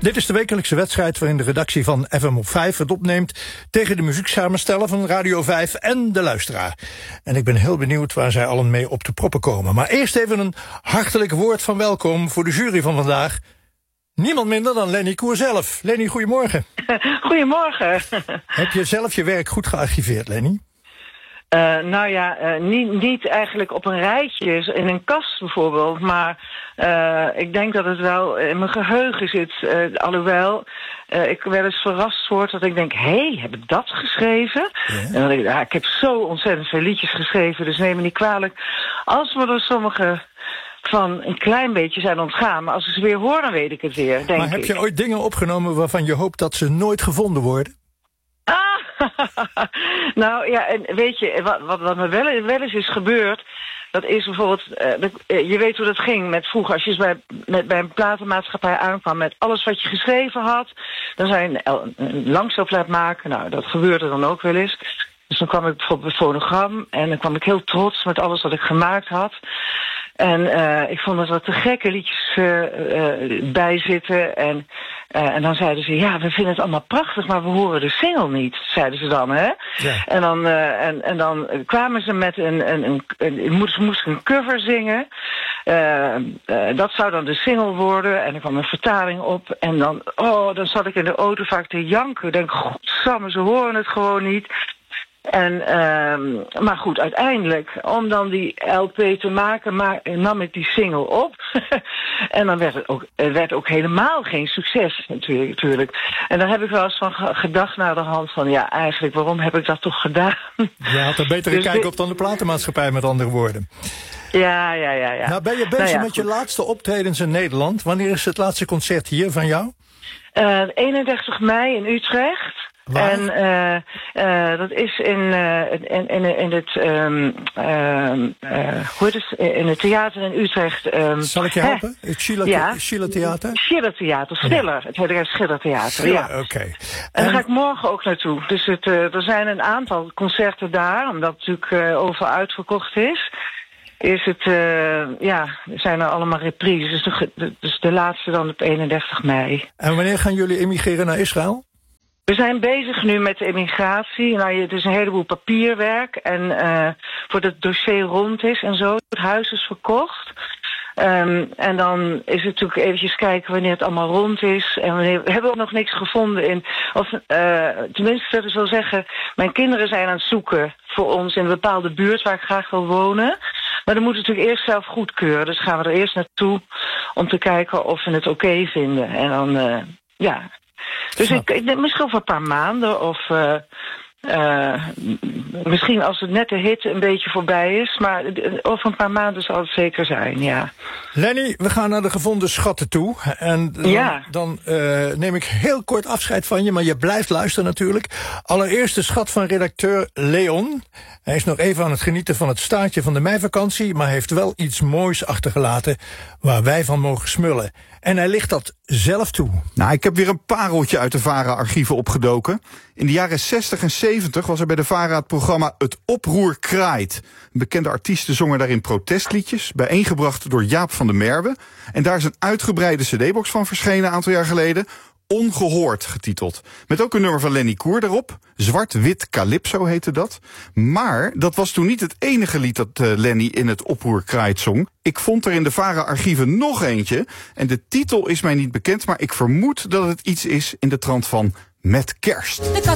Dit is de wekelijkse wedstrijd waarin de redactie van FM op 5 het opneemt tegen de muzieksamensteller van Radio 5 en de luisteraar. En ik ben heel benieuwd waar zij allen mee op de proppen komen. Maar eerst even een hartelijk woord van welkom voor de jury van vandaag. Niemand minder dan Lenny Koer zelf. Lenny, goedemorgen. Goedemorgen. Heb je zelf je werk goed gearchiveerd, Lenny? Niet eigenlijk op een rijtje, in een kast bijvoorbeeld. Maar ik denk dat het wel in mijn geheugen zit. Alhoewel ik wel eens verrast word dat ik denk, heb ik dat geschreven? Ja. En dan denk ik, ik heb zo ontzettend veel liedjes geschreven, dus neem me niet kwalijk. Als we er sommige van een klein beetje zijn ontgaan, maar als ik ze weer hoor, dan weet ik het weer, denk ik. Maar heb je ooit dingen opgenomen waarvan je hoopt dat ze nooit gevonden worden? Nou ja, en weet je, wat me wel eens is gebeurd, dat is bijvoorbeeld, je weet hoe dat ging met vroeger, als je bij een platenmaatschappij aankwam met alles wat je geschreven had, dan zou je een langsloop laten maken. Nou, dat gebeurde dan ook wel eens. Dus dan kwam ik bijvoorbeeld bij Fonogram en dan kwam ik heel trots met alles wat ik gemaakt had. En ik vond dat er te gekke liedjes bij zitten. En dan zeiden ze, we vinden het allemaal prachtig, maar we horen de single niet, zeiden ze dan, hè? Ja. En dan kwamen ze met moest een cover zingen. Dat zou dan de single worden. En er kwam een vertaling op. En dan zat ik in de auto vaak te janken. Ik denk, godsamme, ze horen het gewoon niet. Maar goed, uiteindelijk, om dan die LP te maken, nam ik die single op. En dan werd ook helemaal geen succes, natuurlijk. En daar heb ik wel eens van gedacht naar de hand van, eigenlijk, waarom heb ik dat toch gedaan? Je had er betere kijk op dan de platenmaatschappij, met andere woorden. Ja. Nou, ben je bezig met je laatste optredens in Nederland? Wanneer is het laatste concert hier van jou? 31 mei in Utrecht. Waar? En dat is in het theater in Utrecht. Zal ik je helpen? Het Schiller Theater? Schiller Theater, Schiller. Het heet Schiller Theater, ja. Oké. En daar ga ik morgen ook naartoe. Dus er zijn een aantal concerten daar, omdat het natuurlijk over uitverkocht is. Zijn er allemaal reprises. Dus de laatste dan op 31 mei. En wanneer gaan jullie emigreren naar Israël? We zijn bezig nu met de emigratie. Nou, het is een heleboel papierwerk. En voordat het dossier rond is en zo. Het huis is verkocht. En dan is het natuurlijk eventjes kijken wanneer het allemaal rond is. En we hebben ook nog niks gevonden in. Tenminste, dat wil zeggen, mijn kinderen zijn aan het zoeken voor ons in een bepaalde buurt waar ik graag wil wonen. Maar dan moeten we natuurlijk eerst zelf goedkeuren. Dus gaan we er eerst naartoe om te kijken of we het oké vinden. En dan, Dus ik denk misschien over een paar maanden of misschien als het net de hitte een beetje voorbij is. Maar over een paar maanden zal het zeker zijn, ja. Lenny, we gaan naar de gevonden schatten toe. En dan neem ik heel kort afscheid van je, maar je blijft luisteren natuurlijk. Allereerst de schat van redacteur Leon. Hij is nog even aan het genieten van het staartje van de meivakantie, maar heeft wel iets moois achtergelaten waar wij van mogen smullen. En hij ligt dat zelf toe. Nou, ik heb weer een pareltje uit de VARA-archieven opgedoken. In de jaren 60 en 70 was er bij de VARA het programma Het Oproer Kraait. Een bekende artiesten zongen daarin protestliedjes, bijeengebracht door Jaap van der Merwe. En daar is een uitgebreide cd-box van verschenen een aantal jaar geleden. Ongehoord getiteld. Met ook een nummer van Lenny Koer daarop. Zwart-wit Calypso heette dat. Maar dat was toen niet het enige lied dat Lenny in Het Oproer Kraait zong. Ik vond er in de VARA-archieven nog eentje. En de titel is mij niet bekend, maar ik vermoed dat het iets is in de trant van Met Kerst.